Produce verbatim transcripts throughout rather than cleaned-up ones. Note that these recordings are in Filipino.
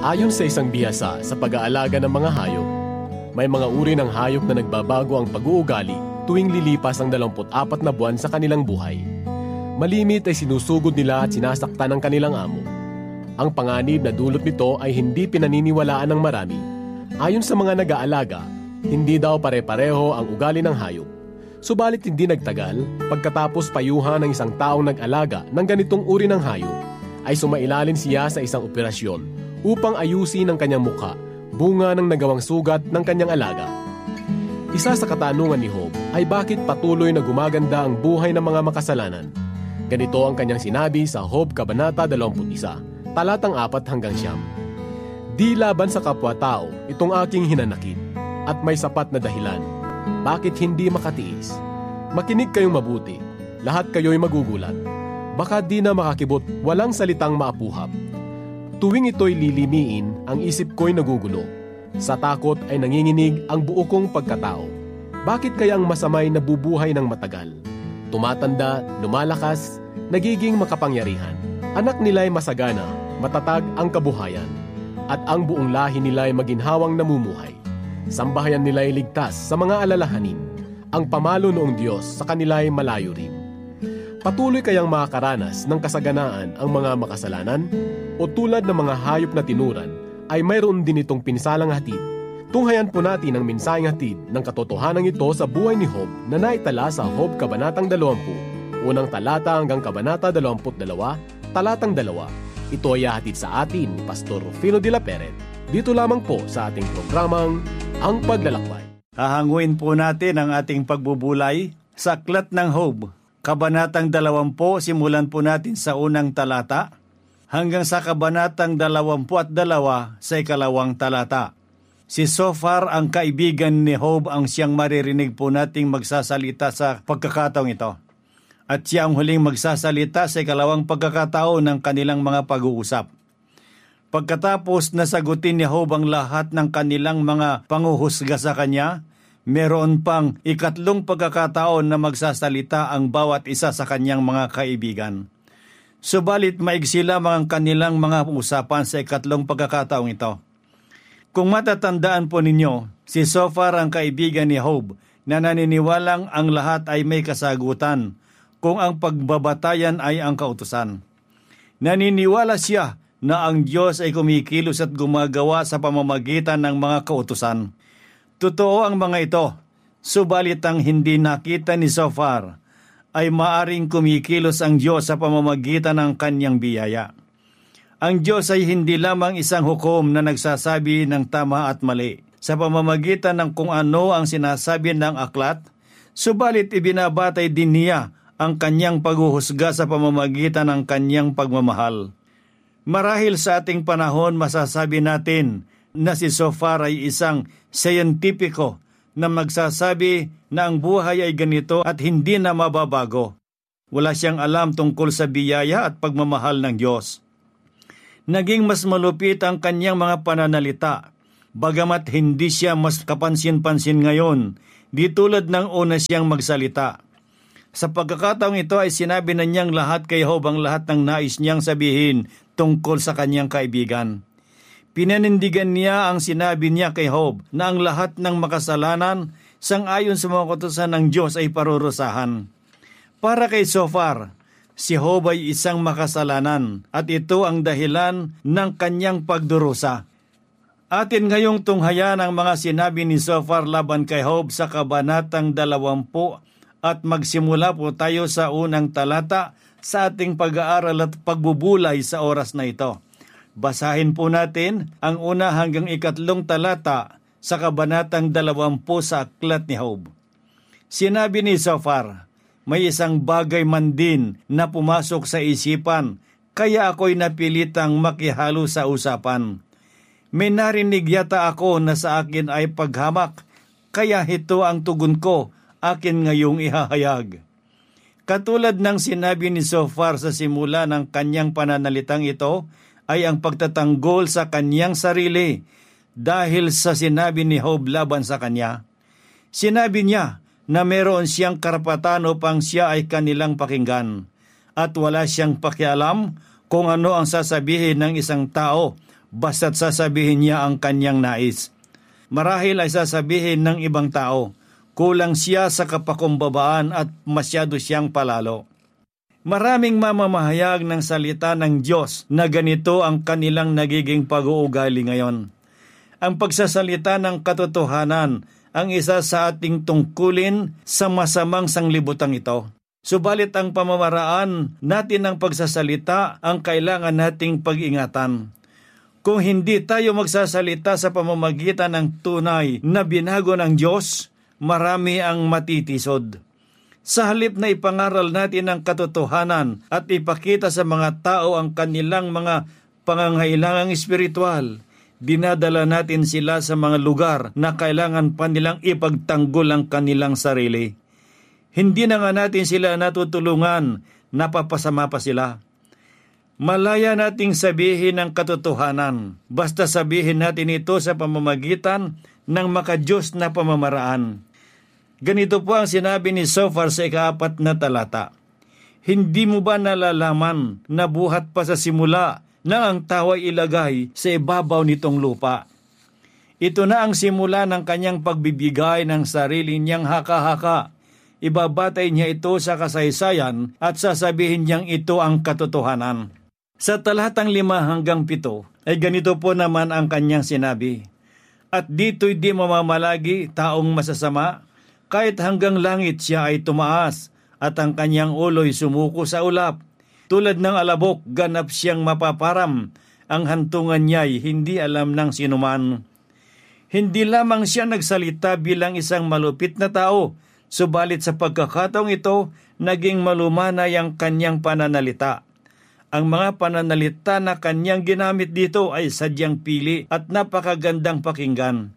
Ayon sa isang bihasa sa pag-aalaga ng mga hayop, may mga uri ng hayop na nagbabago ang pag-uugali tuwing lilipas ang dalawamput apat na buwan sa kanilang buhay. Malimit ay sinusugod nila at sinasaktan ng kanilang amo. Ang panganib na dulot nito ay hindi pinaniniwalaan ng marami. Ayon sa mga nag-aalaga, hindi daw pare-pareho ang ugali ng hayop. Subalit hindi nagtagal, pagkatapos payuhan ng isang taong nag-alaga ng ganitong uri ng hayop, ay sumailalin siya sa isang operasyon upang ayusin ang kanyang mukha, bunga ng nagawang sugat ng kanyang alaga. Isa sa katanungan ni Job ay bakit patuloy na gumaganda ang buhay ng mga makasalanan. Ganito ang kanyang sinabi sa Job Kabanata dalawampu't isa, talatang apat hanggang siyam. Di laban sa kapwa-tao itong aking hinanakit, at may sapat na dahilan. Bakit hindi makatiis? Makinig kayong mabuti, lahat kayo'y magugulat. Baka di na makakibot, walang salitang maapuhap. Tuwing ito'y lilimiin, ang isip ko'y nagugulo. Sa takot ay nanginginig ang buo kong pagkatao. Bakit kaya ang masamay nabubuhay ng matagal? Tumatanda, lumalakas, nagiging makapangyarihan. Anak nila'y masagana, matatag ang kabuhayan, at ang buong lahi nila'y maginhawang namumuhay. Sambahayan nila'y ligtas sa mga alalahanin. Ang pamalo noong Diyos sa kanila'y malayo rin. Patuloy kayang makakaranas ng kasaganaan ang mga makasalanan? O tulad ng mga hayop na tinuran, ay mayroon din itong pinsalang hatid? Tunghayan po natin ang mensaheng hatid ng katotohanan ito sa buhay ni Job na naitala sa Job Kabanatang dalawampu, unang talata hanggang Kabanata dalawamput dalawa, talatang dalawa. Ito ay hatid sa atin ni Pastor Rufino de la Peret, dito lamang po sa ating programang Ang Paglalakbay. Hahanguin po natin ang ating pagbubulay sa Aklat ng Job, Kabanatang dalawampu, simulan po natin sa unang talata, hanggang sa Kabanatang dalawampu at dalawa sa ikalawang talata. Si Zophar, ang kaibigan ni Job, ang siyang maririnig po nating magsasalita sa pagkakataong ito. At siya ang huling magsasalita sa ikalawang pagkakataon ng kanilang mga pag-uusap. Pagkatapos nasagutin ni Job ang lahat ng kanilang mga panguhusga sa kanya, meron pang ikatlong pagkakataon na magsasalita ang bawat isa sa kanyang mga kaibigan. Subalit maigsi lamang ang kanilang mga usapan sa ikatlong pagkakataong ito. Kung matatandaan po ninyo, si Zophar ang kaibigan ni Job na naniniwalang ang lahat ay may kasagutan kung ang pagbabatayan ay ang kautusan. Naniniwala siya na ang Diyos ay kumikilos at gumagawa sa pamamagitan ng mga kautusan. Totoo ang mga ito, subalit ang hindi nakita ni Zophar ay maaring kumikilos ang Diyos sa pamamagitan ng kanyang biyaya. Ang Diyos ay hindi lamang isang hukom na nagsasabi ng tama at mali sa pamamagitan ng kung ano ang sinasabi ng aklat, subalit ibinabatay din niya ang kanyang paghuhusga sa pamamagitan ng kanyang pagmamahal. Marahil sa ating panahon masasabi natin na si Zophar ay isang siyentipiko na magsasabi na ang buhay ay ganito at hindi na mababago. Wala siyang alam tungkol sa biyaya at pagmamahal ng Diyos. Naging mas malupit ang kanyang mga pananalita, bagamat hindi siya mas kapansin-pansin ngayon, di tulad ng una siyang magsalita. Sa pagkakataong ito ay sinabi na niyang lahat kay Job ang lahat ng nais niyang sabihin tungkol sa kanyang kaibigan. Pinanindigan niya ang sinabi niya kay Job na ang lahat ng makasalanan sang-ayon sa mga kautusan ng Diyos ay parurusahan. Para kay Zophar, si Job ay isang makasalanan at ito ang dahilan ng kanyang pagdurusa. Atin ngayong tunghayan ang mga sinabi ni Zophar laban kay Job sa Kabanatang dalawampu at magsimula po tayo sa unang talata sa ating pag-aaral at pagbubulay sa oras na ito. Basahin po natin ang una hanggang ikatlong talata sa Kabanatang dalawampu sa Aklat ni Job. Sinabi ni Zophar, may isang bagay man din na pumasok sa isipan, kaya ako'y napilitang makihalo sa usapan. May narinig yata ako na sa akin ay paghamak, kaya ito ang tugon ko, akin ngayong ihahayag. Katulad ng sinabi ni Zophar sa simula ng kanyang pananalitang ito, ay ang pagtatanggol sa kanyang sarili dahil sa sinabi ni Job laban sa kanya. Sinabi niya na meron siyang karapatan upang siya ay kanilang pakinggan at wala siyang pakialam kung ano ang sasabihin ng isang tao basta't sasabihin niya ang kanyang nais. Marahil ay sasabihin ng ibang tao, kulang siya sa kapakumbabaan at masyado siyang palalo. Maraming mamamahayag ng salita ng Diyos na ganito ang kanilang nagiging pag-uugali ngayon. Ang pagsasalita ng katotohanan ang isa sa ating tungkulin sa masamang sanglibutang ito. Subalit ang pamamaraan natin ng pagsasalita ang kailangan nating pag-ingatan. Kung hindi tayo magsasalita sa pamamagitan ng tunay na binago ng Diyos, marami ang matitisod. Sa halip na ipangaral natin ang katotohanan at ipakita sa mga tao ang kanilang mga pangangailangang espiritual, dinadala natin sila sa mga lugar na kailangan pa nilang ipagtanggol ang kanilang sarili. Hindi na nga natin sila natutulungan, napapasama pa sila. Malaya nating sabihin ang katotohanan, basta sabihin natin ito sa pamamagitan ng makadiyos na pamamaraan. Ganito po ang sinabi ni Zophar sa ikaapat na talata. Hindi mo ba nalalaman na buhat pa sa simula na ang tao ay ilagay sa ibabaw nitong lupa? Ito na ang simula ng kanyang pagbibigay ng sarili niyang haka-haka. Ibabatay niya ito sa kasaysayan at sasabihin niyang ito ang katotohanan. Sa talatang lima hanggang pito ay ganito po naman ang kanyang sinabi. At dito'y di mamamalagi taong masasama, kahit hanggang langit siya ay tumaas, at ang kanyang ulo'y sumuko sa ulap. Tulad ng alabok, ganap siyang mapaparam, ang hantungan niya'y hindi alam ng sinuman. Hindi lamang siya nagsalita bilang isang malupit na tao, subalit sa pagkakataong ito, naging malumanay ang kanyang pananalita. Ang mga pananalita na kanyang ginamit dito ay sadyang pili at napakagandang pakinggan.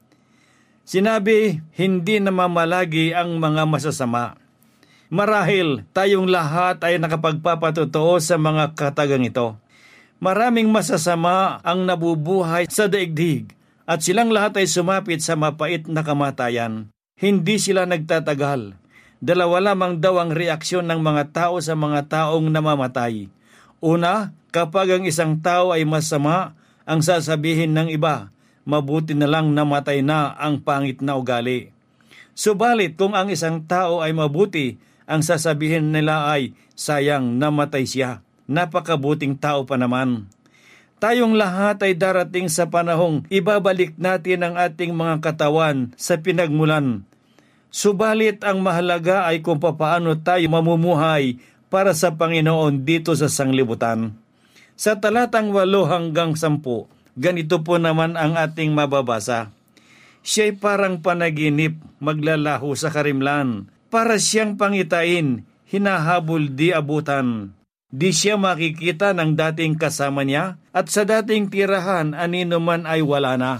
Sinabi, hindi namamalagi ang mga masasama. Marahil tayong lahat ay nakapagpapatotoo sa mga katagang ito. Maraming masasama ang nabubuhay sa daigdig at silang lahat ay sumapit sa mapait na kamatayan. Hindi sila nagtatagal. Dalawa lamang daw ang reaksyon ng mga tao sa mga taong namamatay. Una, kapag ang isang tao ay masama, ang sasabihin ng iba, mabuti na lang namatay na ang pangit na ugali. Subalit kung ang isang tao ay mabuti, ang sasabihin nila ay, sayang namatay siya, napakabuting tao pa naman. Tayong lahat ay darating sa panahong ibabalik natin ang ating mga katawan sa pinagmulan. Subalit ang mahalaga ay kung papaano tayo mamumuhay para sa Panginoon dito sa sanglibutan. Sa talatang walo hanggang sampu, ganito po naman ang ating mababasa. Siya'y parang panaginip, maglalaho sa karimlan. Para siyang pangitain, hinahabol di abutan. Di siya makikita ng dating kasama niya, at sa dating tirahan anino man ay wala na.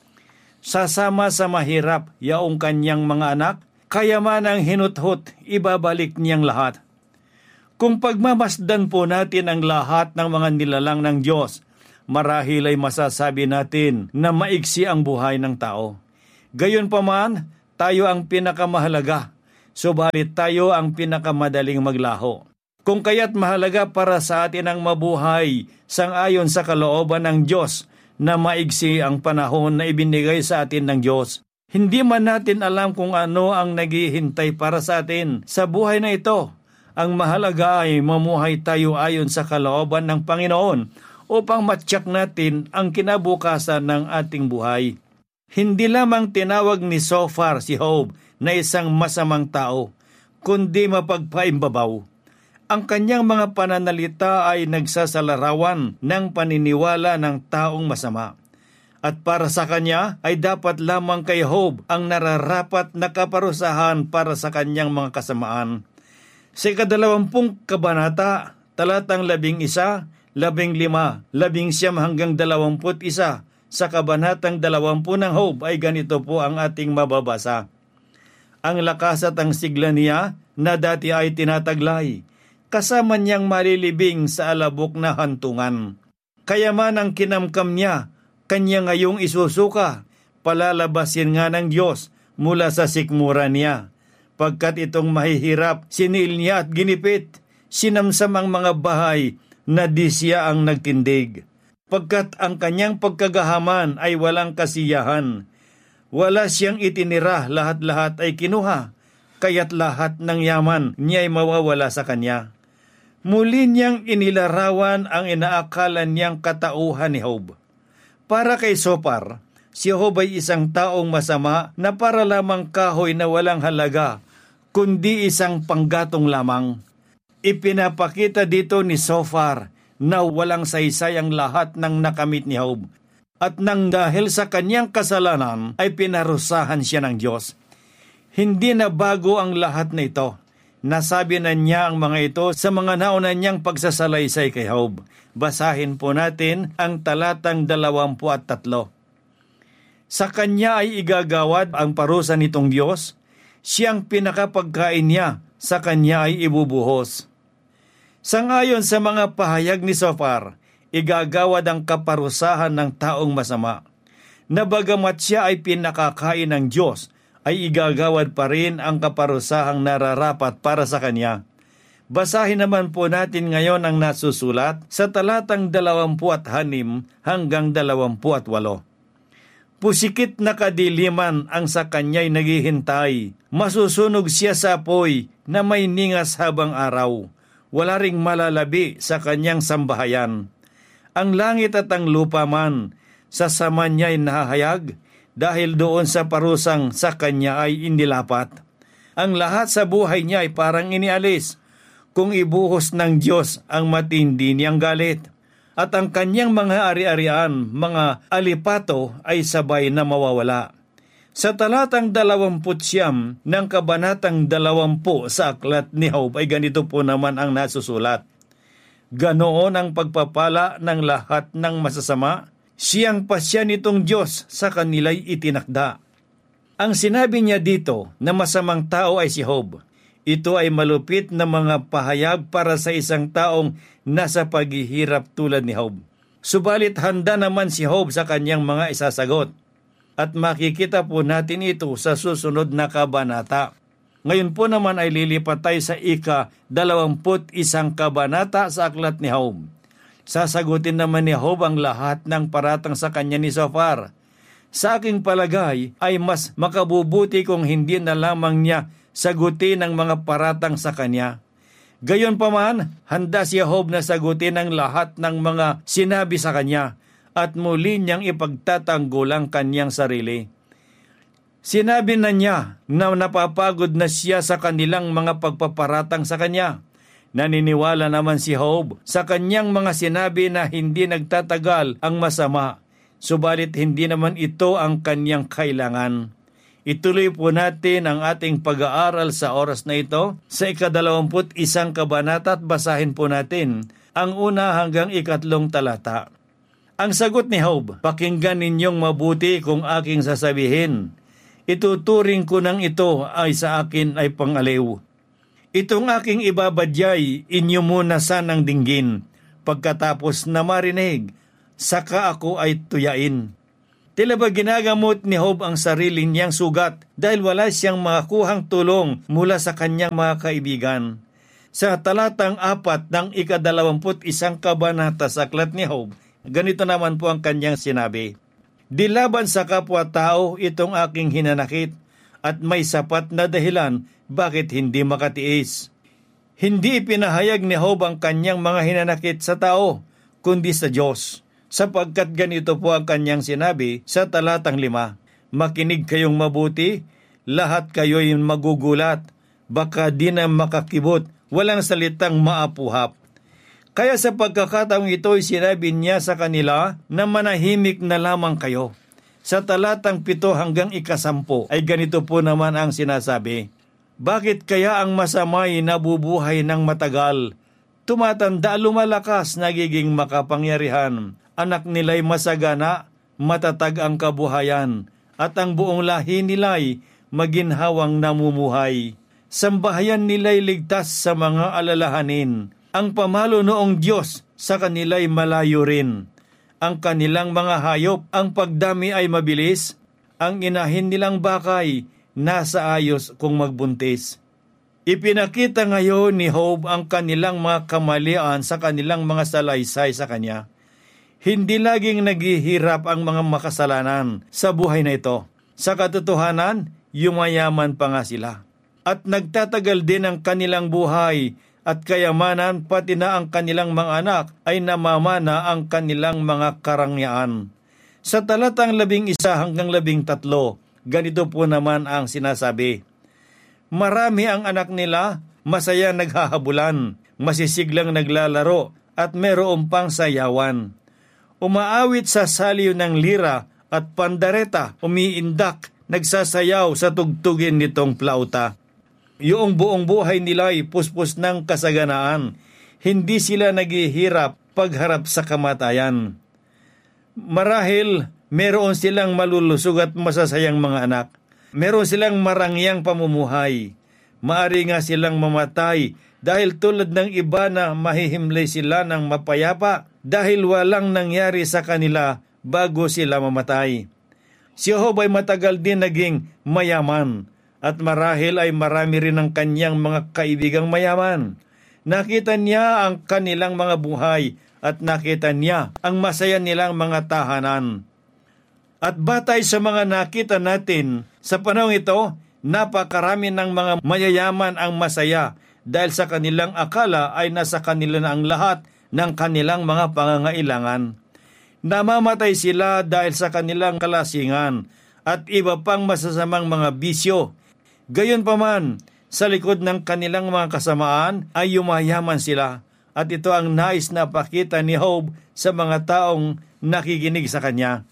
Sasama sa mahirap yaong kanyang mga anak, kaya man ang hinuthot, ibabalik niyang lahat. Kung pagmamasdan po natin ang lahat ng mga nilalang ng Diyos, marahil ay masasabi natin na maigsi ang buhay ng tao. Gayunpaman, tayo ang pinakamahalaga, subalit tayo ang pinakamadaling maglaho. Kung kaya't mahalaga para sa atin ang mabuhay sang-ayon sa kalooban ng Diyos na maigsi ang panahon na ibinigay sa atin ng Diyos. Hindi man natin alam kung ano ang naghihintay para sa atin sa buhay na ito. Ang mahalaga ay mamuhay tayo ayon sa kalooban ng Panginoon upang matyak natin ang kinabukasan ng ating buhay. Hindi lamang tinawag ni Zophar si Job na isang masamang tao, kundi mapagpaimbabaw. Ang kanyang mga pananalita ay nagsasalarawan ng paniniwala ng taong masama. At para sa kanya ay dapat lamang kay Job ang nararapat na kaparusahan para sa kanyang mga kasamaan. Sa ikadalawampung kabanata, talatang labing isa, labing lima, labing siyam hanggang dalawamput isa, sa kabanatang dalawampu ng Job ay ganito po ang ating mababasa. Ang lakas at ang sigla niya na dati ay tinataglay, kasama niyang malilibing sa alabok na hantungan. Kaya man ang kinamkam niya, kanya ngayong isusuka, palalabasin nga ng Diyos mula sa sikmura niya. Pagkat itong mahihirap, sinil niya at ginipit, sinamsam ang mga bahay na di siya ang nagtindig. pagkat ang kanyang pagkagahaman ay walang kasiyahan. Wala siyang itinira, lahat-lahat ay kinuha, kaya't lahat ng yaman niya ay mawawala sa kanya. Muli niyang inilarawan ang inaakala niyang katauhan ni Job. Para kay Zophar, si Job ay isang taong masama na para lamang kahoy na walang halaga, kundi isang panggatong lamang. Ipinapakita dito ni Zophar na walang saysay ang lahat ng nakamit ni Job. At nang dahil sa kanyang kasalanan ay pinarusahan siya ng Diyos. Hindi na bago ang lahat na ito. Nasabi na niya ang mga ito sa mga nauna niyang pagsasalaysay kay Job. Basahin po natin ang talatang dalawampu at tatlo. Sa kanya ay igagawad ang parusa nitong Diyos, siyang pinakapagkain niya, sa kanya ay ibubuhos. Sangayon sa mga pahayag ni Zophar, igagawad ang kaparusahan ng taong masama. Na bagamat siya ay pinakakain ng Diyos, ay igagawad pa rin ang kaparusahang nararapat para sa kanya. Basahin naman po natin ngayon ang nasusulat sa talatang dalawampu at hanim hanggang dalawampu at walo. Pusikit na kadiliman ang sa kanya'y naghihintay. Masusunog siya sa apoy na may ningas habang araw. Wala ring malalabi sa kanyang sambahayan. Ang langit at ang lupa man, sa sama niya'y nahahayag, dahil doon sa parusang sa kanya ay inilapat. Ang lahat sa buhay niya ay parang inialis, kung ibuhos ng Diyos ang matindi niyang galit. At ang kanyang mga ari-arian, mga alipato, ay sabay na mawawala. Sa talatang dalawamput siyam ng kabanatang dalawampu sa aklat ni Job ay ganito po naman ang nasusulat. Ganoon ang pagpapala ng lahat ng masasama, siyang pasya nitong Diyos sa kanila'y itinakda. Ang sinabi niya dito na masamang tao ay si Job. Ito ay malupit na mga pahayag para sa isang taong nasa paghihirap tulad ni Job. Subalit handa naman si Job sa kanyang mga isasagot. At makikita po natin ito sa susunod na kabanata. Ngayon po naman ay lilipat tayo sa ika-dalawamput isang kabanata sa aklat ni Job. Sasagutin naman ni Job ang lahat ng paratang sa kanya ni Zophar. Sa aking palagay ay mas makabubuti kung hindi na lamang niya sagutin ang mga paratang sa kanya. Gayon pa man, handa si Job na sagutin ang lahat ng mga sinabi sa kanya at muli niyang ipagtatanggol ang kanyang sarili. Sinabi na niya na napapagod na siya sa kanilang mga pagpaparatang sa kanya. Naniniwala naman si Job sa kanyang mga sinabi na hindi nagtatagal ang masama, subalit hindi naman ito ang kanyang kailangan. Ituloy po natin ang ating pag-aaral sa oras na ito sa ikadalawamput isang kabanata at basahin po natin ang una hanggang ikatlong talata. Ang sagot ni Job, pakinggan ninyong mabuti kung aking sasabihin. Ituturing ko nang ito ay sa akin ay pangaliw. Itong aking ibabadyay, inyo muna sanang dinggin. Pagkatapos na marinig, saka ako ay tuyain. Tila ba ginagamot ni Job ang sarili niyang sugat dahil wala siyang makakuhang tulong mula sa kanyang mga kaibigan. Sa talatang apat ng ikadalawamput isang kabanata sa aklat ni Job, ganito naman po ang kanyang sinabi. Di laban sa kapwa-tao itong aking hinanakit at may sapat na dahilan bakit hindi makatiis. Hindi ipinahayag ni Job ang kanyang mga hinanakit sa tao, kundi sa Diyos. Sapagkat ganito po ang kanyang sinabi sa talatang lima. Makinig kayong mabuti, lahat kayo'y magugulat, baka di na makakibot, walang salitang maapuhap. Kaya sa pagkakataong ito'y sinabi niya sa kanila na manahimik na lamang kayo. Sa talatang pito hanggang ikasampo ay ganito po naman ang sinasabi. Bakit kaya ang masamay nabubuhay ng matagal? Tumatanda, lumalakas, nagiging makapangyarihan. Anak nila'y masagana, matatag ang kabuhayan, at ang buong lahi nila'y maginhawang namumuhay. Sambahayan nila'y ligtas sa mga alalahanin. Ang pamalo noong Diyos sa kanila'y malayo rin. Ang kanilang mga hayop, ang pagdami ay mabilis. Ang inahin nilang bakay, nasa ayos kung magbuntis. Ipinakita ngayon ni Job ang kanilang mga kamalian sa kanilang mga salaysay sa kanya. Hindi laging naghihirap ang mga makasalanan sa buhay na ito. Sa katotohanan, yumayaman pa nga sila. At nagtatagal din ang kanilang buhay at kayamanan, pati na ang kanilang mga anak ay namamana ang kanilang mga karangyaan. Sa talatang labing isa hanggang labing tatlo, ganito po naman ang sinasabi. Marami ang anak nila, masaya naghahabulan, masisiglang naglalaro, at meron pang sayawan. Umaawit sa saliw ng lira at pandareta, umiindak, nagsasayaw sa tugtugin nitong plauta. Yung buong buhay nila ay puspos ng kasaganaan. Hindi sila naghihirap pagharap sa kamatayan. Marahil, meron silang malulusog at masasayang mga anak. Meron silang marangyang pamumuhay. Maari nga silang mamatay dahil tulad ng iba na mahihimlay sila ng mapayapa dahil walang nangyari sa kanila bago sila mamatay. Si Job ay matagal din naging mayaman. At marahil ay marami rin ang kanyang mga kaibigang mayaman. Nakita niya ang kanilang mga buhay at nakita niya ang masaya nilang mga tahanan. At batay sa mga nakita natin, sa panahon ito, napakarami ng mga mayayaman ang masaya dahil sa kanilang akala ay nasa kanila na ang lahat ng kanilang mga pangangailangan. Namamatay sila dahil sa kanilang kalasingan at iba pang masasamang mga bisyo. Gayunpaman, sa likod ng kanilang mga kasamaan ay yumayaman sila at ito ang nais na pakita ni Job sa mga taong nakikinig sa kanya.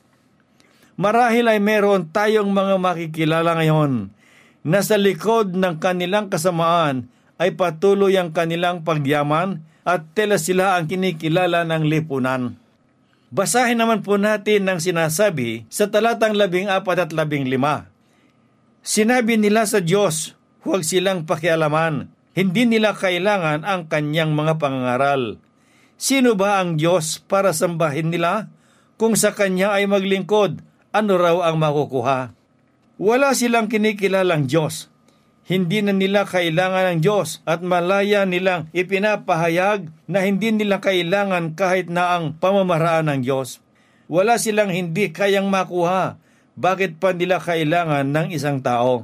Marahil ay meron tayong mga makikilala ngayon na sa likod ng kanilang kasamaan ay patuloy ang kanilang pagyaman at tila sila ang kinikilala ng lipunan. Basahin naman po natin ang sinasabi sa talatang labing apat at labing lima. Sinabi nila sa Diyos, huwag silang pakialaman. Hindi nila kailangan ang kanyang mga pangangaral. Sino ba ang Diyos para sambahin nila? Kung sa kanya ay maglingkod, ano raw ang makukuha? Wala silang kinikilalang Diyos. Hindi na nila kailangan ng Diyos at malaya nilang ipinapahayag na hindi nila kailangan kahit na ang pamamaraan ng Diyos. Wala silang hindi kayang makuha. Bakit pa nila kailangan ng isang tao?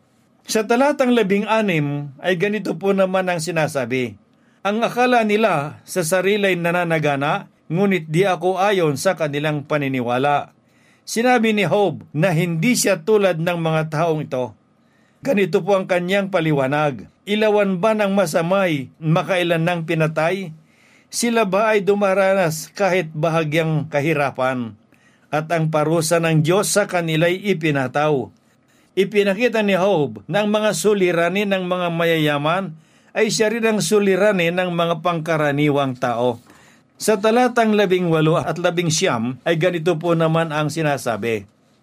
Sa talatang labing anim ay ganito po naman ang sinasabi. Ang akala nila sa sarila'y nananagana, ngunit di ako ayon sa kanilang paniniwala. Sinabi ni Job na hindi siya tulad ng mga taong ito. Ganito po ang kanyang paliwanag. Ilawan ba ng masamay makailan ng pinatay? Sila ba ay dumaranas kahit bahagyang kahirapan? At ang parusa ng Diyos sa kanila'y ipinataw. Ipinakita ni Job na ang mga suliranin ng mga mayayaman ay siya rin ang suliranin ng mga pangkaraniwang tao. Sa talatang labing walo at labing siyam ay ganito po naman ang sinasabi.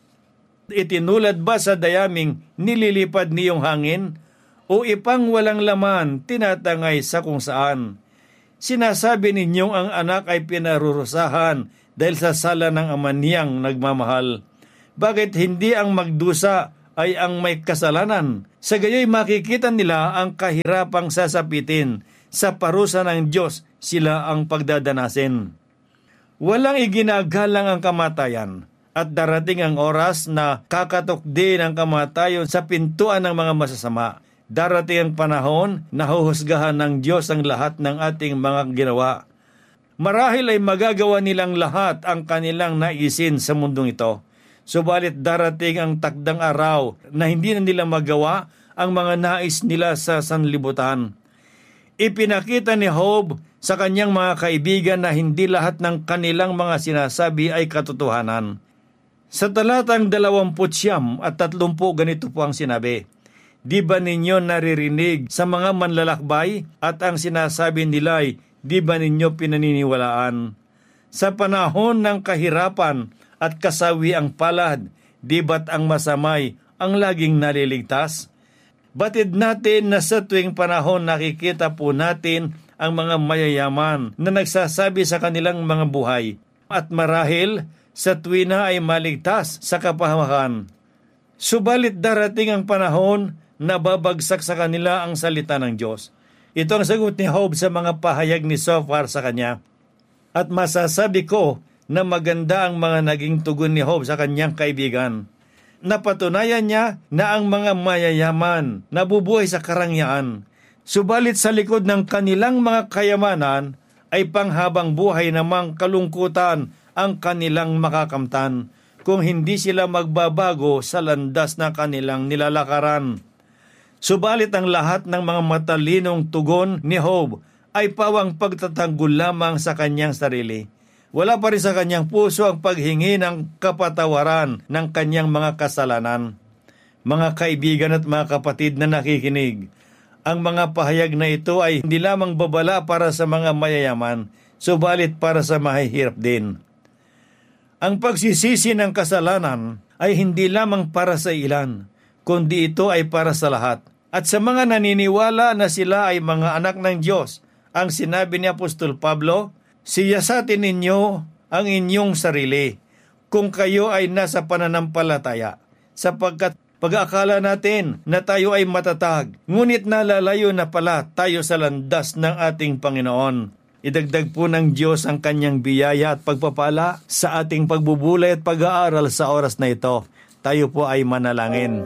Itinulad ba sa dayaming nililipad niyong hangin o ipang walang laman tinatangay sa kung saan? Sinasabi ninyong ang anak ay pinarurusahan dahil sa sala ng ama niyang nagmamahal. Bakit hindi ang magdusa ay ang may kasalanan? Sa gayoy makikita nila ang kahirapang sasapitin. Sa parusa ng Diyos sila ang pagdadanasin. Walang iginagalang ang kamatayan at darating ang oras na kakatok din ang kamatayon sa pintuan ng mga masasama. Darating ang panahon na huhusgahan ng Diyos ang lahat ng ating mga ginawa. Marahil ay magagawa nilang lahat ang kanilang naisin sa mundong ito. Subalit darating ang takdang araw na hindi na nila magawa ang mga nais nila sa sanlibutan. Ipinakita ni Job sa kanyang mga kaibigan na hindi lahat ng kanilang mga sinasabi ay katotohanan. Sa talatang dalawamput siyam at tatlumpu ganito po ang sinabi. Di ba ninyo naririnig sa mga manlalakbay at ang sinasabi nila ay di ba ninyo pinaniniwalaan? Sa panahon ng kahirapan at kasawi ang palad, di ba't ang masamay ang laging naliligtas? Batid natin na sa tuwing panahon nakikita po natin ang mga mayayaman na nagsasabi sa kanilang mga buhay at marahil sa tuwina ay maligtas sa kapahamakan. Subalit darating ang panahon na babagsak sa kanila ang salita ng Diyos. Ito ang sagot ni Job sa mga pahayag ni Sophar sa kanya. At masasabi ko na maganda ang mga naging tugon ni Job sa kanyang kaibigan. Napatunayan niya na ang mga mayayaman nabubuhay sa karangyaan, subalit sa likod ng kanilang mga kayamanan ay panghabang buhay namang kalungkutan ang kanilang makakamtan kung hindi sila magbabago sa landas na kanilang nilalakaran. Subalit ang lahat ng mga matalinong tugon ni Job ay pawang pagtatanggol lamang sa kanyang sarili. Wala pa rin sa kanyang puso ang paghingi ng kapatawaran ng kanyang mga kasalanan. Mga kaibigan at mga kapatid na nakikinig, ang mga pahayag na ito ay hindi lamang babala para sa mga mayayaman, subalit para sa mahihirap din. Ang pagsisisi ng kasalanan ay hindi lamang para sa ilan, kundi ito ay para sa lahat. At sa mga naniniwala na sila ay mga anak ng Diyos, ang sinabi ni Apostol Pablo, siyasatin ninyo ang inyong sarili kung kayo ay nasa pananampalataya, sapagkat pag-aakala natin na tayo ay matatag, ngunit nalalayo na pala tayo sa landas ng ating Panginoon. Idagdag po ng Diyos ang kanyang biyaya at pagpapala sa ating pagbubulay at pag-aaral sa oras na ito. Tayo po ay manalangin.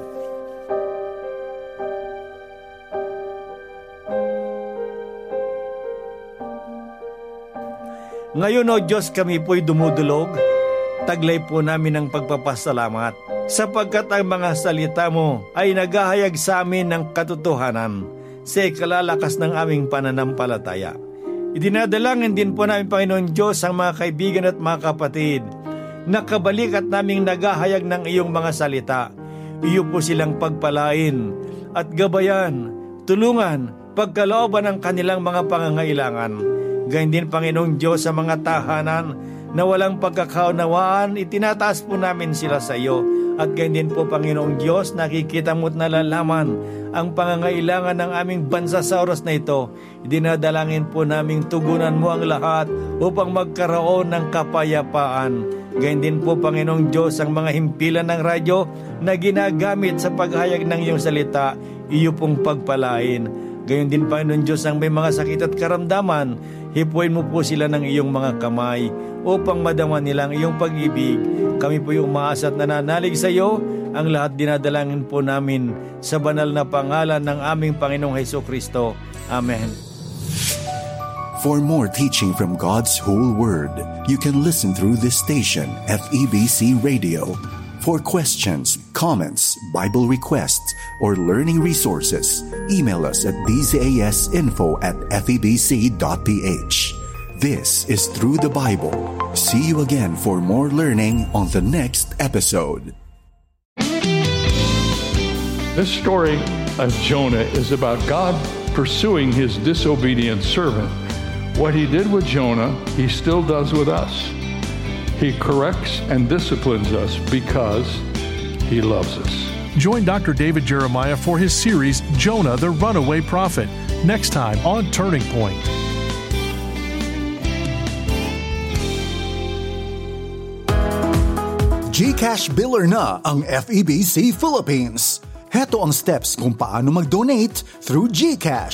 Ngayon, O Diyos, kami po'y dumudulog, taglay po namin ang pagpapasalamat, sapagkat ang mga salita mo ay naghahayag sa amin ng katotohanan sa ikalalakas ng aming pananampalataya. Idinadalangin din po namin, Panginoon Diyos, ang mga kaibigan at mga kapatid na kabalik at naming naghahayag ng iyong mga salita. Iyo po silang pagpalain at gabayan, tulungan, pagkalooban ng kanilang mga pangangailangan. Gayun din, Panginoong Diyos, sa mga tahanan na walang pagkakaunawaan, itinataas po namin sila sa iyo. At gayon din po, Panginoong Diyos, nakikita mo't nalalaman ang pangangailangan ng aming bansa sa oras na ito. Dinadalangin po naming tugunan mo ang lahat upang magkaroon ng kapayapaan. Gayon din po, Panginoong Diyos, ang mga himpilan ng radyo na ginagamit sa paghayag ng iyong salita, iyo pong pagpalain. Gayon din, Panginoon Diyos, ang may mga sakit at karamdaman, hipuin mo po sila ng iyong mga kamay upang madama nilang iyong pag-ibig. Kami po yung umaasa at nananalig sa iyo. Ang lahat dinadalangin po namin sa banal na pangalan ng aming Panginoong Hesukristo. Amen. For more teaching from God's whole Word, you can listen through this station, F E B C Radio. For questions, comments, Bible requests, or learning resources, email us at d z a s info at f e b c dot p h. This is Through the Bible. See you again for more learning on the next episode. This story of Jonah is about God pursuing his disobedient servant. What he did with Jonah, he still does with us. He corrects and disciplines us because he loves us. Join Doctor David Jeremiah for his series, Jonah the Runaway Prophet, next time on Turning Point. GCash biller na ang F E B C Philippines. Heto ang steps kung paano mag-donate through GCash.